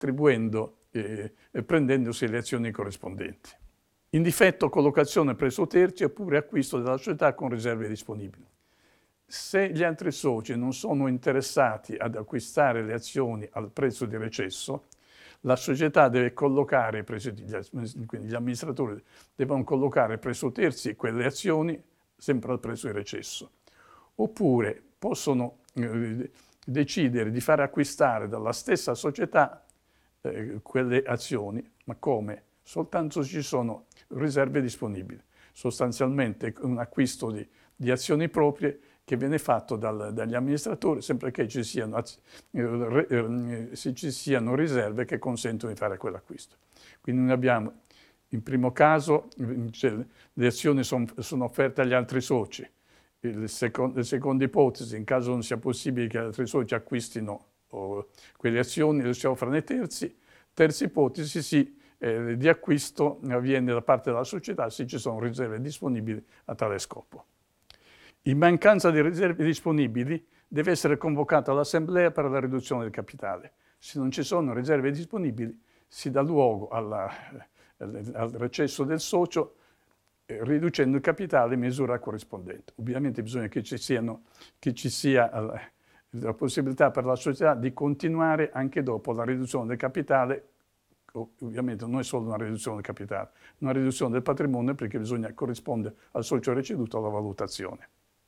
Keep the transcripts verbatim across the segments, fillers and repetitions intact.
attribuendo e eh, prendendosi le azioni corrispondenti. In difetto, collocazione presso terzi oppure acquisto della società con riserve disponibili. Se gli altri soci non sono interessati ad acquistare le azioni al prezzo di recesso, la società deve collocare, presso, quindi gli amministratori devono collocare presso terzi quelle azioni sempre al prezzo di recesso. Oppure possono eh, decidere di far acquistare dalla stessa società eh, quelle azioni, ma come? Soltanto se ci sono riserve disponibili. Sostanzialmente un acquisto di, di azioni proprie che viene fatto dal, dagli amministratori sempre che ci siano, eh, eh, se ci siano riserve che consentono di fare quell'acquisto. Quindi noi abbiamo, in primo caso, cioè, le azioni son, sono offerte agli altri soci. Il secondo, la seconda ipotesi, in caso non sia possibile che gli altri soci acquistino oh, quelle azioni, le si offrono ai terzi. Terza ipotesi, sì, eh, di acquisto avviene da parte della società se ci sono riserve disponibili a tale scopo. In mancanza di riserve disponibili deve essere convocata l'assemblea per la riduzione del capitale. Se non ci sono riserve disponibili si dà luogo alla, al recesso del socio eh, riducendo il capitale in misura corrispondente. Ovviamente bisogna che ci, siano, che ci sia la, la possibilità per la società di continuare anche dopo la riduzione del capitale. Ovviamente non è solo una riduzione del capitale, una riduzione del patrimonio perché bisogna corrispondere al socio receduto alla valutazione.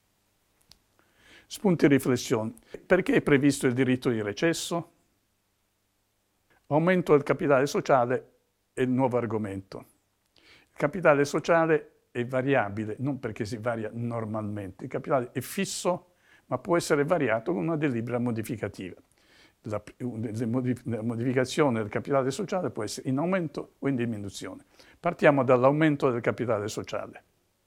Spunti di riflessione. Perché è previsto il diritto di recesso? Aumento del capitale sociale è il nuovo argomento. Il capitale sociale è variabile, non perché si varia normalmente. Il capitale è fisso, ma può essere variato con una delibera modificativa. La, la modificazione del capitale sociale può essere in aumento o in diminuzione. Partiamo dall'aumento del capitale sociale.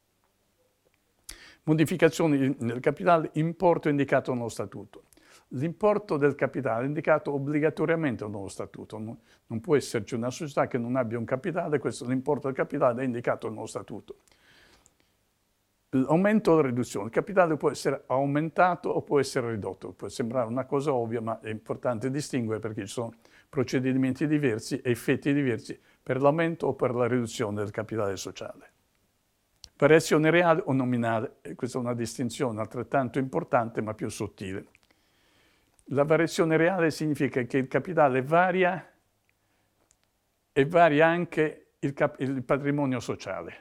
Modificazioni del capitale, importo indicato nello statuto. L'importo del capitale è indicato obbligatoriamente nello statuto. Non, non può esserci una società che non abbia un capitale, questo l'importo del capitale è indicato nello statuto. L'aumento o la riduzione. Il capitale può essere aumentato o può essere ridotto. Può sembrare una cosa ovvia, ma è importante distinguere perché ci sono procedimenti diversi e effetti diversi per l'aumento o per la riduzione del capitale sociale. Variazione reale o nominale. E questa è una distinzione altrettanto importante ma più sottile. La variazione reale significa che il capitale varia e varia anche il, cap- il patrimonio sociale.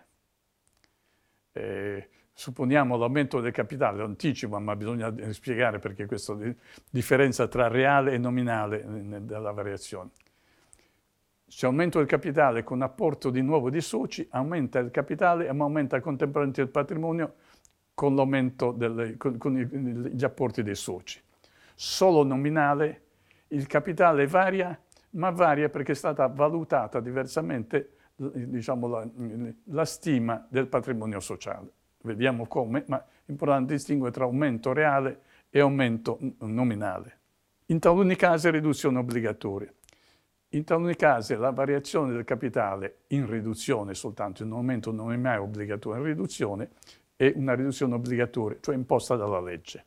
Eh, supponiamo l'aumento del capitale, lo anticipo, ma bisogna spiegare perché questa differenza tra reale e nominale della variazione. Se aumento il capitale con apporto di nuovo di soci, aumenta il capitale ma aumenta contemporaneamente il patrimonio con l'aumento delle, con, con gli apporti dei soci. Solo nominale, il capitale varia, ma varia perché è stata valutata diversamente diciamo, la, la stima del patrimonio sociale. Vediamo come, ma è importante distinguere tra aumento reale e aumento nominale. In taluni casi riduzione obbligatoria. In taluni casi la variazione del capitale in riduzione soltanto, in un aumento non è mai obbligatoria, in riduzione è una riduzione obbligatoria, cioè imposta dalla legge.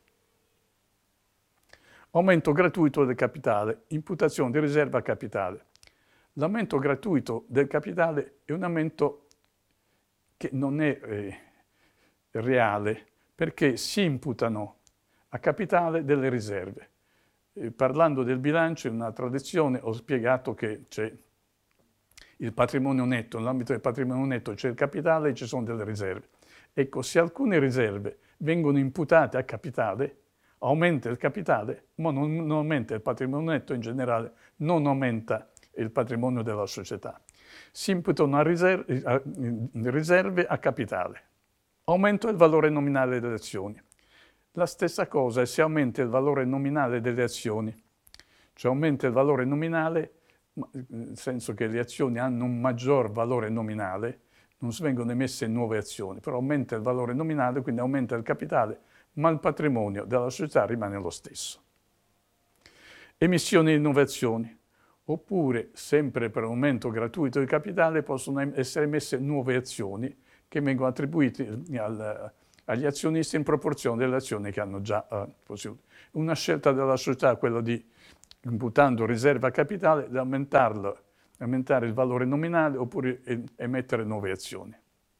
Aumento gratuito del capitale, imputazione di riserva a capitale. L'aumento gratuito del capitale è un aumento che non è eh, reale perché si imputano a capitale delle riserve. Eh, parlando del bilancio, in una tradizione ho spiegato che c'è il patrimonio netto, nell'ambito del patrimonio netto c'è il capitale e ci sono delle riserve. Ecco, se alcune riserve vengono imputate a capitale, aumenta il capitale, ma non, non aumenta il patrimonio netto in generale, non aumenta il patrimonio della società. Si imputano riserve, a riserve a capitale. Aumento del valore nominale delle azioni. La stessa cosa è se aumenta il valore nominale delle azioni, cioè aumenta il valore nominale, nel senso che le azioni hanno un maggior valore nominale, non si vengono emesse nuove azioni, però aumenta il valore nominale, quindi aumenta il capitale, ma il patrimonio della società rimane lo stesso. Emissioni e innovazioni. Oppure, sempre per aumento gratuito di capitale, possono essere emesse nuove azioni che vengono attribuite al, agli azionisti in proporzione delle azioni che hanno già uh, posseduto. Una scelta della società è quella di imputando riserva capitale, di aumentarlo, aumentare il valore nominale oppure emettere nuove azioni.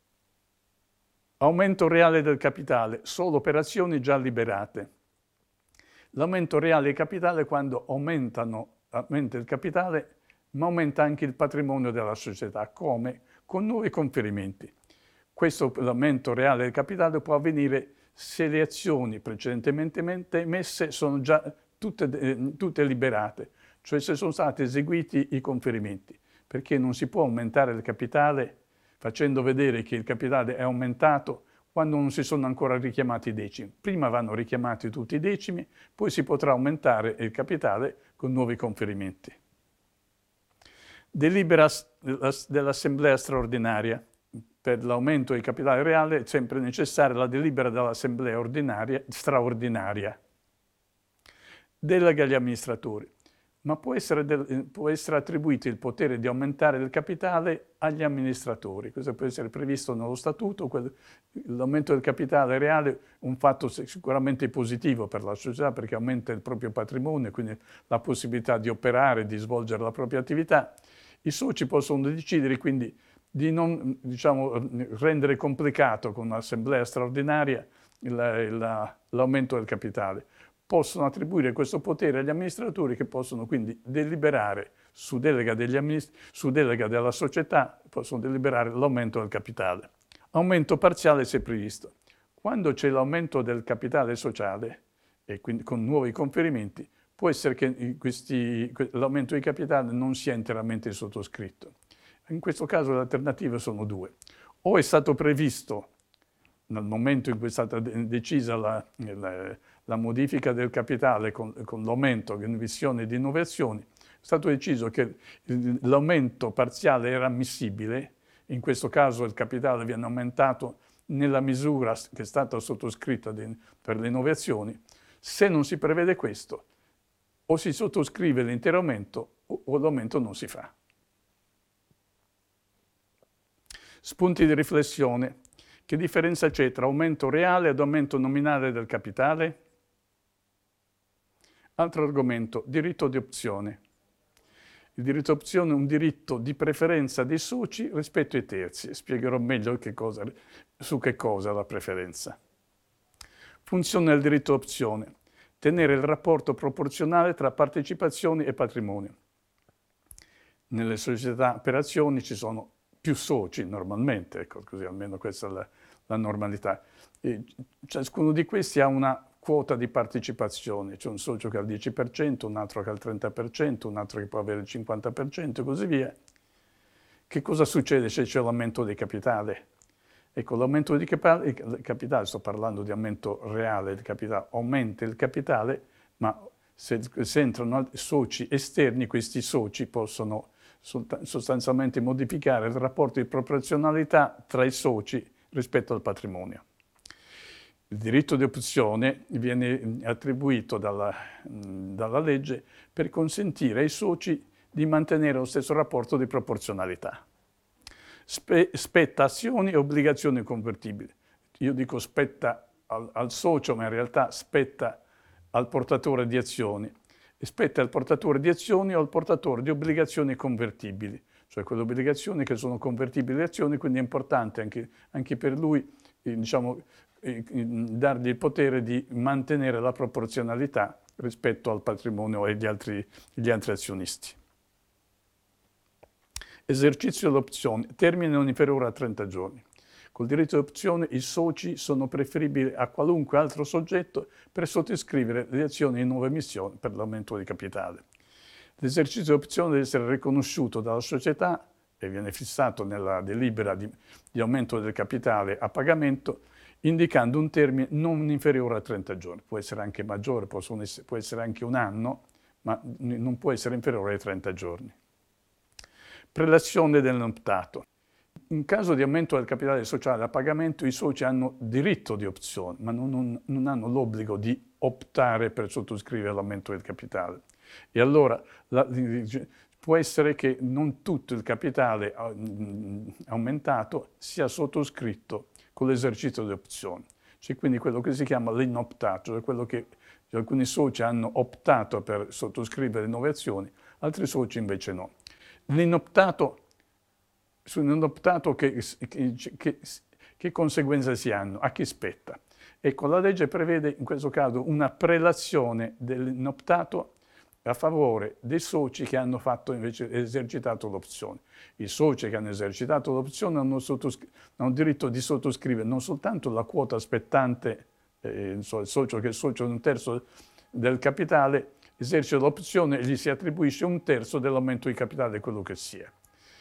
Aumento reale del capitale, solo operazioni già liberate. L'aumento reale del capitale è quando aumentano, aumenta il capitale, ma aumenta anche il patrimonio della società. Come? Con nuovi conferimenti. Questo aumento reale del capitale può avvenire se le azioni precedentemente emesse sono già tutte, tutte liberate, cioè se sono stati eseguiti i conferimenti, perché non si può aumentare il capitale facendo vedere che il capitale è aumentato quando non si sono ancora richiamati i decimi. Prima vanno richiamati tutti i decimi, poi si potrà aumentare il capitale con nuovi conferimenti. Delibera dell'Assemblea straordinaria. Per l'aumento del capitale reale è sempre necessaria la delibera dell'Assemblea ordinaria, straordinaria. Delega agli amministratori. Ma può essere, del, può essere attribuito il potere di aumentare il capitale agli amministratori. Questo può essere previsto nello statuto. L'aumento del capitale reale è un fatto sicuramente positivo per la società perché aumenta il proprio patrimonio, quindi la possibilità di operare, di svolgere la propria attività. I soci possono decidere quindi di non diciamo, rendere complicato con un'assemblea straordinaria l'aumento del capitale. Possono attribuire questo potere agli amministratori che possono quindi deliberare su delega, degli amminist- su delega della società, possono deliberare l'aumento del capitale. Aumento parziale se previsto. Quando c'è l'aumento del capitale sociale, e quindi con nuovi conferimenti, può essere che questi, l'aumento di capitale non sia interamente sottoscritto. In questo caso le alternative sono due. O è stato previsto, nel momento in cui è stata decisa la, la, la modifica del capitale con, con l'aumento di emissioni e di innovazioni, è stato deciso che l'aumento parziale era ammissibile, in questo caso il capitale viene aumentato nella misura che è stata sottoscritta di, per le innovazioni. Se non si prevede questo, o si sottoscrive l'intero aumento o, o l'aumento non si fa. Spunti di riflessione. Che differenza c'è tra aumento reale ed aumento nominale del capitale? Altro argomento, diritto di opzione. Il diritto di opzione è un diritto di preferenza dei soci rispetto ai terzi. Spiegherò meglio che cosa, su che cosa la preferenza. Funzione del diritto di opzione. Tenere il rapporto proporzionale tra partecipazioni e patrimonio. Nelle società per azioni ci sono più soci normalmente, ecco, così almeno questa è la, la normalità. E ciascuno di questi ha una quota di partecipazione, c'è un socio che ha il dieci per cento, un altro che ha il trenta per cento, un altro che può avere il cinquanta per cento e così via. Che cosa succede se c'è l'aumento di capitale? Ecco, l'aumento di capitale, sto parlando di aumento reale del capitale, aumenta il capitale, ma se, se entrano soci esterni, questi soci possono sostanzialmente modificare il rapporto di proporzionalità tra i soci rispetto al patrimonio. Il diritto di opzione viene attribuito dalla, dalla legge per consentire ai soci di mantenere lo stesso rapporto di proporzionalità. Spe, spetta azioni e obbligazioni convertibili. Io dico spetta al, al socio, ma in realtà spetta al portatore di azioni. Spetta al portatore di azioni o al portatore di obbligazioni convertibili, cioè quelle obbligazioni che sono convertibili in azioni, quindi è importante anche, anche per lui eh, diciamo, eh, dargli il potere di mantenere la proporzionalità rispetto al patrimonio e agli altri, gli altri azionisti. Esercizio dell'opzione, termine non inferiore a trenta giorni. Col diritto di opzione i soci sono preferibili a qualunque altro soggetto per sottoscrivere le azioni in nuova emissione per l'aumento di capitale. L'esercizio di opzione deve essere riconosciuto dalla società e viene fissato nella delibera di, di aumento del capitale a pagamento, indicando un termine non inferiore a trenta giorni. Può essere anche maggiore, essere, può essere anche un anno, ma non può essere inferiore ai trenta giorni. Prelazione dell'optato. In caso di aumento del capitale sociale a pagamento, i soci hanno diritto di opzione, ma non, non, non hanno l'obbligo di optare per sottoscrivere l'aumento del capitale. E allora la, può essere che non tutto il capitale aumentato sia sottoscritto con l'esercizio di opzione. C'è quindi quello che si chiama l'inoptato, cioè quello che Alcuni soci hanno optato per sottoscrivere nuove azioni, altri soci invece no. L'inoptato, sull'inoptato che, che, che, che conseguenze si hanno? A chi spetta? Ecco, la legge prevede in questo caso una prelazione dell'inoptato a favore dei soci che hanno fatto invece esercitato l'opzione. I soci che hanno esercitato l'opzione hanno, hanno diritto di sottoscrivere non soltanto la quota spettante, eh, il socio che è socio di un terzo del capitale, esercita l'opzione e gli si attribuisce un terzo dell'aumento di capitale, quello che sia.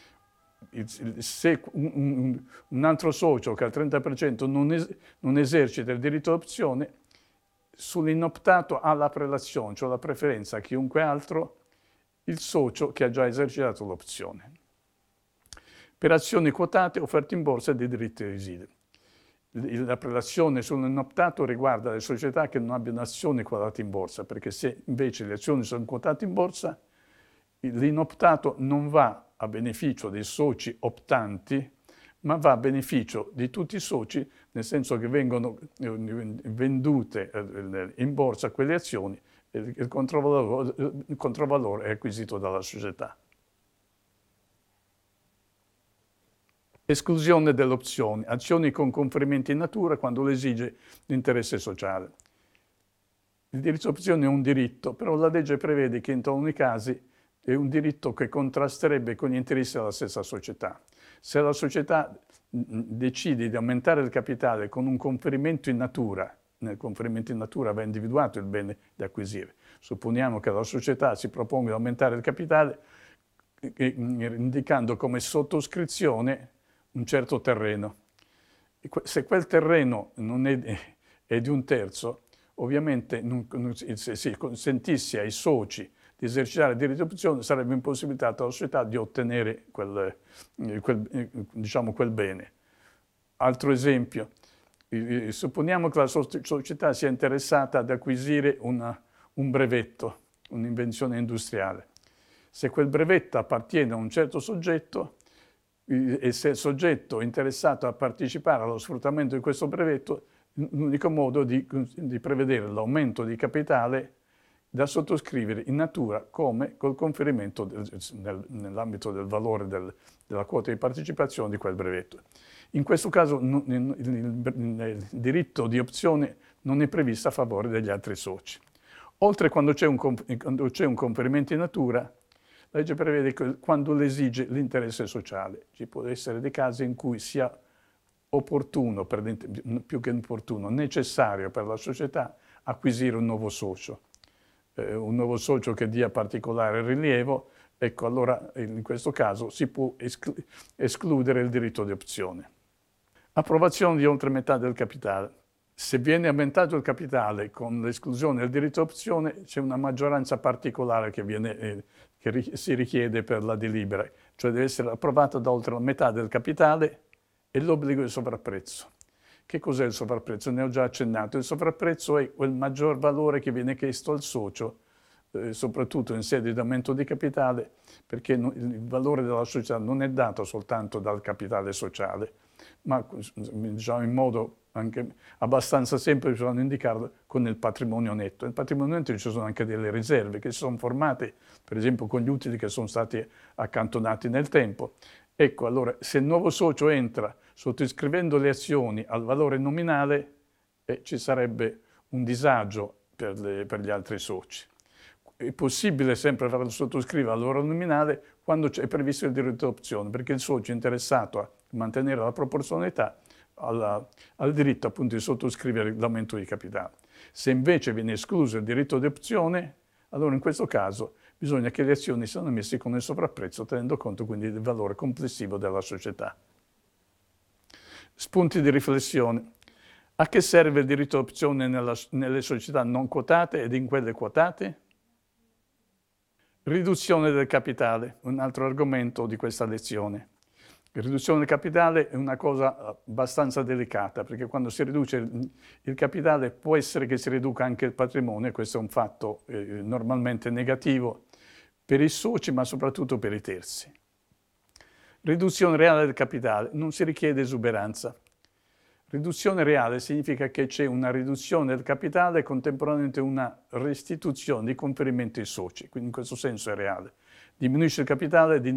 Se un, un, un altro socio che al trenta per cento non, es, non esercita il diritto d'opzione, sull'inoptato ha la prelazione, cioè la preferenza a chiunque altro, il socio che ha già esercitato l'opzione. Per azioni quotate offerte in borsa e dei diritti residui. La prelazione sull'inoptato riguarda le società che non abbiano azioni quotate in borsa, perché se invece le azioni sono quotate in borsa, l'inoptato non va a beneficio dei soci optanti, ma va a beneficio di tutti i soci, nel senso che vengono vendute in borsa quelle azioni e il controvalore, il controvalore è acquisito dalla società. Esclusione delle opzioni, azioni con conferimenti in natura quando lo esige l'interesse sociale. Il diritto d'opzione è un diritto, però la legge prevede che in taluni casi è un diritto che contrasterebbe con gli interessi della stessa società. Se la società decide di aumentare il capitale con un conferimento in natura, nel conferimento in natura va individuato il bene da acquisire. Supponiamo che la società si proponga di aumentare il capitale indicando come sottoscrizione un certo terreno. Se quel terreno non è, è di un terzo, ovviamente non, se si consentisse ai soci di esercitare il diritto di opzione sarebbe impossibilitata la società di ottenere quel, quel, diciamo, quel bene. Altro esempio, supponiamo che la società sia interessata ad acquisire una, un brevetto, un'invenzione industriale. Se quel brevetto appartiene a un certo soggetto e se il soggetto è interessato a partecipare allo sfruttamento di questo brevetto, l'unico modo di, di prevedere l'aumento di capitale da sottoscrivere in natura come col conferimento del, nel, nell'ambito del valore del, della quota di partecipazione di quel brevetto. In questo caso il, il, il, il diritto di opzione non è previsto a favore degli altri soci. Oltre quando c'è un, quando c'è un conferimento in natura, la legge prevede che quando l'esige l'interesse sociale. Ci può essere dei casi in cui sia opportuno, per, più che opportuno, necessario per la società acquisire un nuovo socio. Un nuovo socio che dia particolare rilievo, ecco allora in questo caso si può esclu escludere il diritto di opzione. Approvazione di oltre metà del capitale. Se viene aumentato il capitale con l'esclusione del diritto di opzione c'è una maggioranza particolare che, viene, eh, che ri si richiede per la delibera, cioè deve essere approvata da oltre la metà del capitale e l'obbligo di sovrapprezzo. Che cos'è il sovrapprezzo? Ne ho già accennato. Il sovrapprezzo è quel maggior valore che viene chiesto al socio, eh, soprattutto in sede di aumento di capitale, perché no, il valore della società non è dato soltanto dal capitale sociale, ma diciamo, in modo anche abbastanza semplice bisogna indicarlo con il patrimonio netto. Nel patrimonio netto ci sono anche delle riserve che si sono formate, per esempio con gli utili che sono stati accantonati nel tempo. Ecco, allora, se il nuovo socio entra sottoscrivendo le azioni al valore nominale, eh, ci sarebbe un disagio per, le, per gli altri soci. È possibile sempre farlo sottoscrivere al valore nominale quando è previsto il diritto d'opzione, perché il socio è interessato a mantenere la proporzionalità alla, al diritto appunto di sottoscrivere l'aumento di capitale. Se invece viene escluso il diritto di opzione, allora in questo caso bisogna che le azioni siano emesse con il sovrapprezzo, tenendo conto quindi del valore complessivo della società. Spunti di riflessione. A che serve il diritto d'opzione nelle società non quotate ed in quelle quotate? Riduzione del capitale, un altro argomento di questa lezione. La riduzione del capitale è una cosa abbastanza delicata, perché quando si riduce il, il capitale può essere che si riduca anche il patrimonio, e questo è un fatto eh, normalmente negativo per i soci, ma soprattutto per i terzi. Riduzione reale del capitale, non si richiede esuberanza. Riduzione reale significa che c'è una riduzione del capitale e contemporaneamente una restituzione di conferimento ai soci, quindi in questo senso è reale. Diminuisce il capitale,